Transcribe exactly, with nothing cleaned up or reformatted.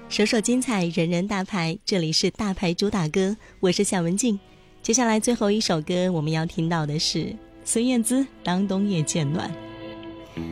首首精彩，人人大牌，这里是大牌主打歌，我是夏文静。接下来最后一首歌我们要听到的是孙燕姿《当冬夜渐暖》。